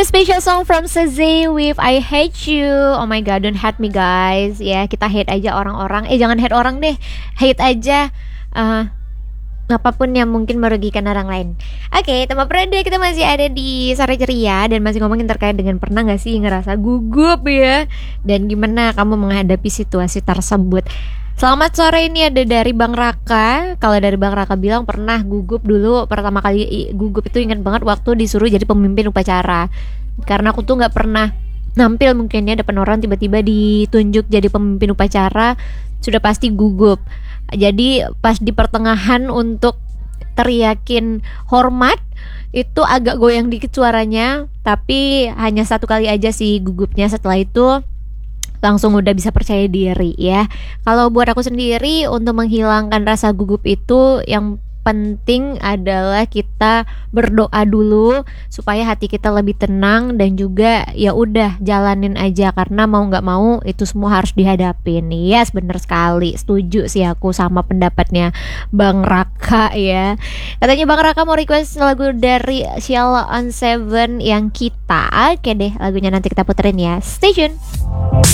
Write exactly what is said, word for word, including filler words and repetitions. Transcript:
very special song from Seze with I Hate You. Oh my god, don't hate me guys. Ya, kita hate aja orang-orang. Eh jangan hate orang deh. Hate aja uh, apapun yang mungkin merugikan orang lain. Oke, okay, tema periode kita masih ada di Sore Ceria dan masih ngomongin terkait dengan pernah gak sih ngerasa gugup ya, dan gimana kamu menghadapi situasi tersebut. Selamat sore, ini ada dari Bang Raka. Kalau dari Bang Raka bilang pernah gugup dulu. Pertama kali gugup itu ingat banget waktu disuruh jadi pemimpin upacara. Karena aku tuh gak pernah nampil mungkin ya depan orang, tiba-tiba ditunjuk jadi pemimpin upacara, sudah pasti gugup. Jadi pas di pertengahan untuk teriakin hormat itu agak goyang dikit suaranya, tapi hanya satu kali aja sih gugupnya. Setelah itu langsung udah bisa percaya diri ya. Kalau buat aku sendiri, untuk menghilangkan rasa gugup itu yang penting adalah kita berdoa dulu supaya hati kita lebih tenang, dan juga ya udah jalanin aja, karena mau nggak mau itu semua harus dihadapin. Yes, bener sekali, setuju sih aku sama pendapatnya Bang Raka ya. Katanya Bang Raka mau request lagu dari Sheila on Seven yang Kita. Oke deh, lagunya nanti kita puterin ya. Stay tune.